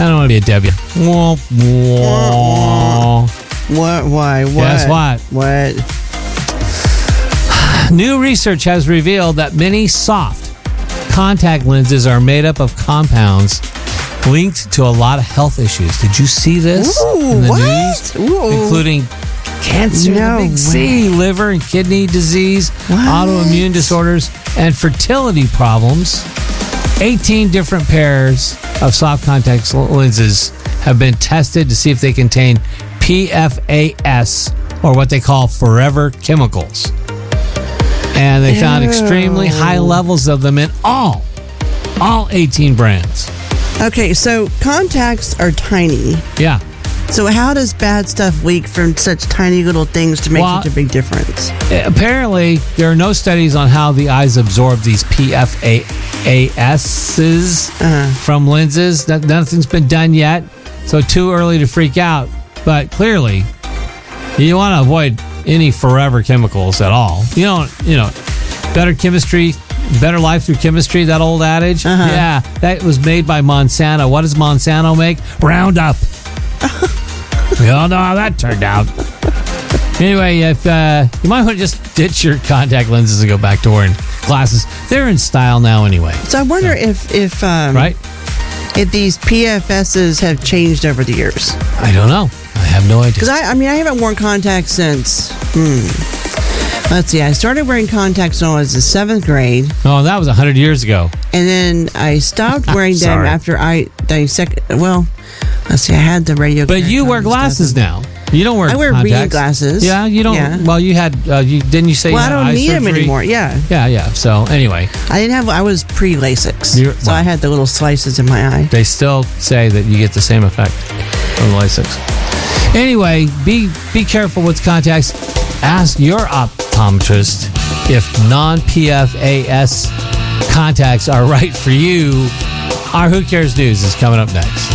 don't want to be a W. Wah, wah. What? Why? What? Guess what? What? New research has revealed that many soft contact lenses are made up of compounds linked to a lot of health issues. Did you see this in the news? Ooh. Including cancer, No the big C, liver and kidney disease, autoimmune disorders, and fertility problems. 18 different pairs of soft contact lenses have been tested to see if they contain PFAS, or what they call forever chemicals. And they found extremely high levels of them in all 18 brands. Okay, so contacts are tiny. Yeah. So how does bad stuff leak from such tiny little things to make Well, such a big difference? Apparently, there are no studies on how the eyes absorb these PFASs from lenses. Nothing's been done yet, so too early to freak out. But clearly, you want to avoid any forever chemicals at all. Better chemistry, better life through chemistry, that old adage. Yeah, that was made by Monsanto. What does Monsanto make? Roundup. We all know how that turned out. Anyway, if you might want to just ditch your contact lenses and go back to wearing glasses. They're in style now anyway. So I wonder if Right? if these PFSs have changed over the years. I don't know. I have no idea. Because I haven't worn contacts since. Let's see. I started wearing contacts when I was in 7th grade, Oh, that was 100 years ago. and then I stopped wearing them Sorry. after Well, let's see. I had the radio. But you wear glasses now. You don't wear I wear contacts. reading glasses. Yeah, you don't. Yeah. Well, you had, didn't you say Well, you I had don't eye need them surgery? anymore. Yeah, Yeah. So anyway, I was pre-LASIK, You're- so I had the little slices in my eye. they still say that you get the same effect from LASIK. Anyway, be careful with contacts. Ask your optometrist if non-PFAS contacts are right for you. Our Who Cares News is coming up next.